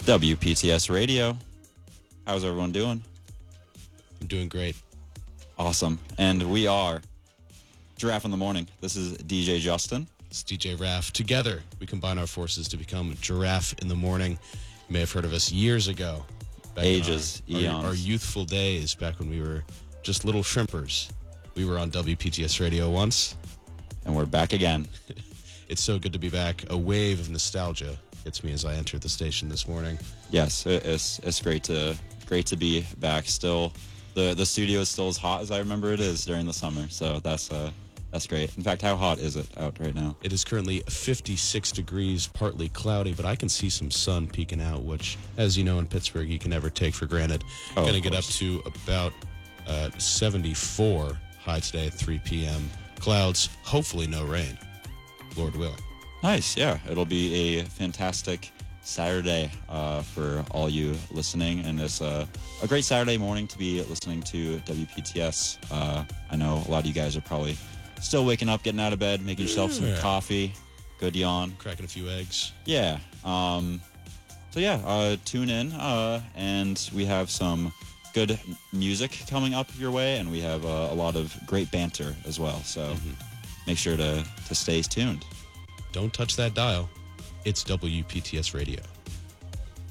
WPTS Radio. How's everyone doing? I'm doing great. Awesome. And we are Giraffe in the Morning. This is DJ Justin. It's DJ Raff. Together, we combine our forces to become Giraffe in the Morning. You may have heard of us years ago. Ages, eons. Our youthful days, back when we were just little shrimpers. We were on WPTS Radio once. And we're back again. It's so good to be back. A wave of nostalgia hits me as I entered the station this morning. Yes, it's great to be back. Still, the studio is still as hot as I remember it is during the summer. So that's great. In fact, how hot is it out right now? It is currently 56 degrees, partly cloudy, but I can see some sun peeking out, which, as you know, in Pittsburgh, you can never take for granted. Going to get up to about 74 high today at 3 p.m. Clouds, hopefully no rain, Lord willing. Nice, yeah. It'll be a fantastic Saturday for all you listening, and it's a great Saturday morning to be listening to WPTS. I know a lot of you guys are probably still waking up, getting out of bed, making yourself some coffee, good yawn. Cracking a few eggs. Yeah. Tune in, and we have some good music coming up your way, and we have a lot of great banter as well, so make sure to stay tuned. Don't touch that dial. It's WPTS Radio.